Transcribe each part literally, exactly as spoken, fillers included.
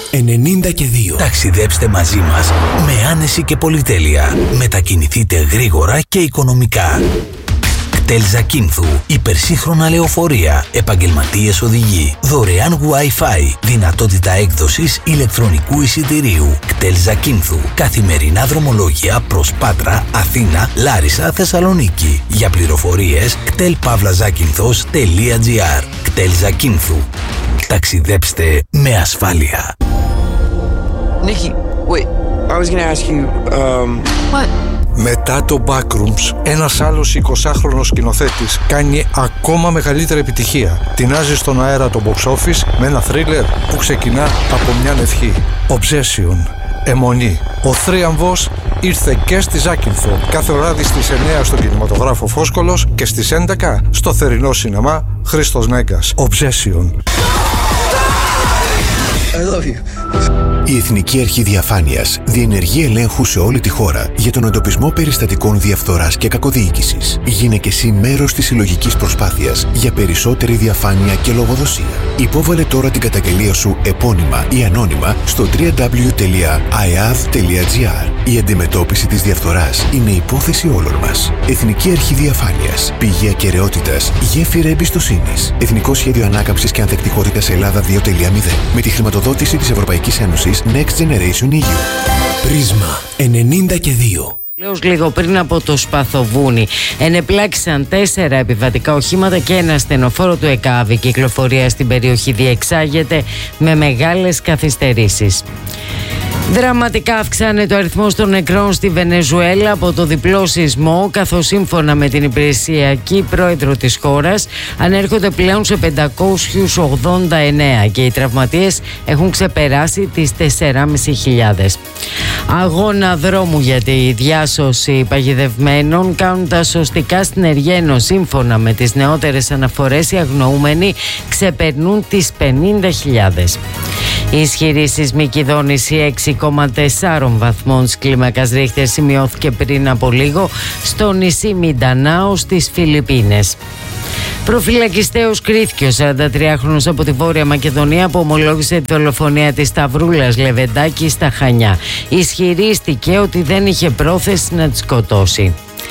ενενήντα και δύο. Ταξιδέψτε μαζί μας με άνεση και πολυτέλεια. Μετακινηθείτε γρήγορα και οικονομικά. κτέλ Ζακίνθου. Υπερσύγχρονα λεωφορεία. Επαγγελματίες οδηγοί. Δωρεάν Wi-Fi. Δυνατότητα έκδοσης ηλεκτρονικού εισιτηρίου. κτέλ Ζακίνθου. Καθημερινά δρομολόγια προς Πάτρα, Αθήνα, Λάρισα, Θεσσαλονίκη. Για πληροφορίες κτέλ παύλα ζάκυνθος τελεία τζι άρ. κτέλ Ζακίνθου. Ταξιδέψτε με ασφάλεια. Nikki, wait. I was gonna ask you, um... What? Μετά το Backrooms, ένας άλλος εικοσάχρονος σκηνοθέτης κάνει ακόμα μεγαλύτερη επιτυχία. Τεινάζει στον αέρα το box office με ένα θρίλερ που ξεκινά από μια ευχή. Obsession. Αιμονή. Ο θρίαμβος ήρθε και στη Ζάκυνθο. Κάθε βράδυ στις εννιά στον κινηματογράφο Φόσκολος και στις έντεκα στο θερινό σινεμά Χρήστος Νέγκας. Obsession. I love you. Η Εθνική Αρχή Διαφάνειας διενεργεί ελέγχου σε όλη τη χώρα για τον εντοπισμό περιστατικών διαφθοράς και κακοδιοίκησης. Γίνε και εσύ μέρος της συλλογικής προσπάθειας για περισσότερη διαφάνεια και λογοδοσία. Υπόβαλε τώρα την καταγγελία σου επώνυμα ή ανώνυμα στο double-u double-u double-u τελεία άι έι έι βι τελεία τζι άρ. Η αντιμετώπιση της διαφθοράς είναι υπόθεση όλων μας. Εθνική Αρχή Διαφάνειας. Πηγή ακεραιότητας. Γέφυρα εμπιστοσύνης. Εθνικό Σχέδιο Ανάκαμψης και Ανθεκτικότητας Ελλάδα δύο τελεία μηδέν. Με τη χρηματοδότηση της Ευρωπαϊκής Ένωσης Next Generation ι γιου. Πρίσμα ενενήντα και δύο. Λέω λίγο πριν από το Σπαθοβούνι, ενεπλάξαν τέσσερα επιβατικά οχήματα και ένα στενοφόρο του ΕΚΑΒ. Η κυκλοφορία στην περιοχή διεξάγεται με μεγάλες καθυστερήσεις. Δραματικά αυξάνεται ο αριθμός των νεκρών στη Βενεζουέλα από το διπλό σεισμό, καθώς σύμφωνα με την υπηρεσιακή πρόεδρο της χώρας ανέρχονται πλέον σε πεντακόσιους ογδόντα εννέα και οι τραυματίες έχουν ξεπεράσει τις τεσσεράμισι χιλιάδες. Αγώνα δρόμου για τη διάσωση παγιδευμένων κάνουν τα σωστικά στην Εργένο. Σύμφωνα με τις νεότερες αναφορές, οι αγνοούμενοι ξεπερνούν τις πενήντα χιλιάδες. Η ισχυρή σεισμική δόνηση έξι κόμμα τέσσερα βαθμών της κλίμακας Ρίχτερ σημειώθηκε πριν από λίγο στο νησί Μιντανάο στις Φιλιππίνες. Προφυλακιστέως κρίθηκε ο σαραντατριάχρονος από τη Βόρεια Μακεδονία που ομολόγησε τη δολοφονία της Σταυρούλας Λεβεντάκη στα Χανιά. Ισχυρίστηκε ότι δεν είχε πρόθεση να τη σκοτώσει.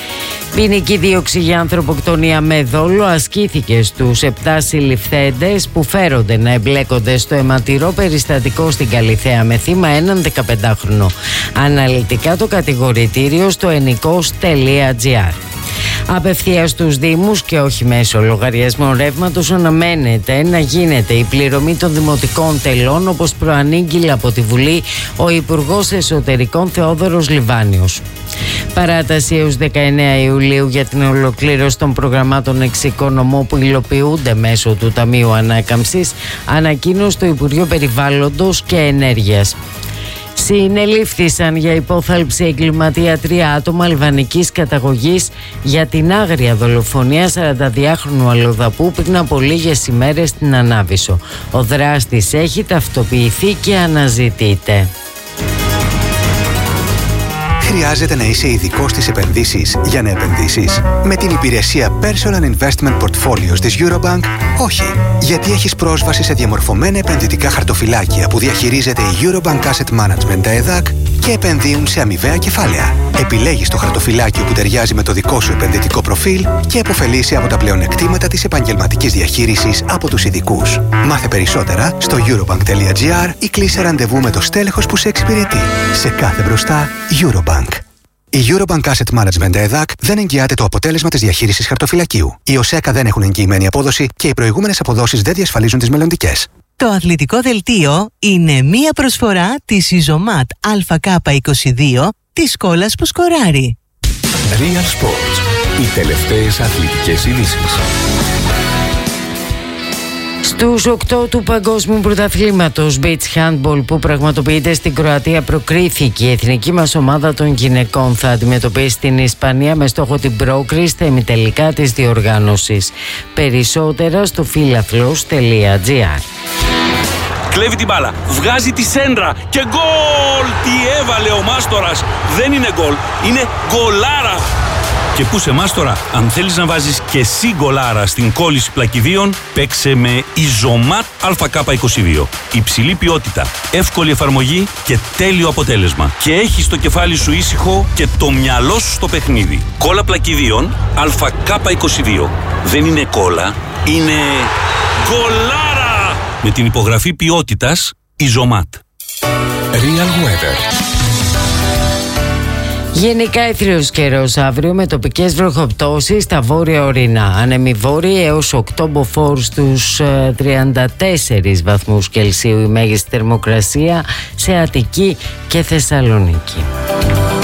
Ποινική δίωξη για ανθρωποκτονία με δόλο ασκήθηκε στους επτά συλληφθέντες που φέρονται να εμπλέκονται στο αιματηρό περιστατικό στην Καλιθέα με θύμα έναν δεκαπεντάχρονο. Αναλυτικά το κατηγορητήριο στο ενικός τελεία τζι άρ. Απευθείας στους Δήμους και όχι μέσω λογαριασμών ρεύματος αναμένεται να γίνεται η πληρωμή των δημοτικών τελών, όπως προανήγγειλε από τη Βουλή ο Υπουργός Εσωτερικών Θεόδωρος Λιβάνιος. Παράταση έως δεκαεννέα Ιουλίου για την ολοκλήρωση των προγραμμάτων εξοικονομώ που υλοποιούνται μέσω του Ταμείου Ανάκαμψης, ανακοίνωσε το Υπουργείο Περιβάλλοντος και Ενέργειας. Συνελήφθησαν για υπόθαλψη εγκληματία τρία άτομα αλβανικής καταγωγής για την άγρια δολοφονία σαρανταδυάχρονου αλλοδαπού πριν από λίγες ημέρες στην Ανάβησο. Ο δράστης έχει ταυτοποιηθεί και αναζητείται. Χρειάζεται να είσαι ειδικός στις επενδύσεις για να επενδύσεις? Με την υπηρεσία Personal Investment Portfolios της Eurobank, όχι. Γιατί έχεις πρόσβαση σε διαμορφωμένα επενδυτικά χαρτοφυλάκια που διαχειρίζεται η Eurobank Asset Management, τα ΕΔΑΚ, και επενδύουν σε αμοιβαία κεφάλαια. Επιλέγεις το χαρτοφυλάκιο που ταιριάζει με το δικό σου επενδυτικό προφίλ και επωφελείσαι από τα πλεονεκτήματα της επαγγελματικής διαχείρισης από τους ειδικούς. Μάθε περισσότερα στο eurobank τελεία τζι άρ ή κλείσε ραντεβού με το στέλεχος που σε εξυπηρετεί. Σε κάθε μπροστά, Eurobank. Η Eurobank Asset Management ΕΔΑΚ δεν εγγυάται το αποτέλεσμα της διαχείρισης χαρτοφυλακίου. Οι ΟΣΕΚΑ δεν έχουν εγγυημένη απόδοση και οι προηγούμενες αποδόσεις δεν διασφαλίζουν τις μελλοντικές. Το αθλητικό δελτίο είναι μία προσφορά της Ιζωμάτ Α Κ είκοσι δύο της Σκόλας που σκοράρει. Real Sports. Οι τελευταίες αθλητικές ειδήσεις. Στους οκτώ του Παγκόσμιου Πρωταθλήματος Beach Handball που πραγματοποιείται στην Κροατία προκρίθηκε η εθνική μας ομάδα των γυναικών. Θα αντιμετωπίσει την Ισπανία με στόχο την πρόκριση στα ημιτελικά της διοργάνωσης. Περισσότερα στο φίλαθλος τελεία τζι άρ. Κλέβει την μπάλα, βγάζει τη σέντρα και γκολ! Τι έβαλε ο Μάστορας! Δεν είναι γκολ, είναι γκολάρα! Και πού σε εμάς τώρα, αν θέλεις να βάζεις και εσύ γκολάρα στην κόλληση πλακιδίων, παίξε με Ιζωμάτ Α Κ είκοσι δύο. Υψηλή ποιότητα, εύκολη εφαρμογή και τέλειο αποτέλεσμα. Και έχεις το κεφάλι σου ήσυχο και το μυαλό σου στο παιχνίδι. Κόλλα πλακιδίων Α Κ είκοσι δύο. Δεν είναι κόλλα, είναι γκολάρα! Με την υπογραφή ποιότητας Ιζωμάτ. Real Weather. Γενικά αιθρίος καιρός αύριο με τοπικές βροχοπτώσεις στα βόρεια ορεινά. Άνεμοι βόρειοι έως οκτώ μποφόρ στους τριάντα τέσσερις βαθμούς Κελσίου η μέγιστη θερμοκρασία σε Αττική και Θεσσαλονίκη.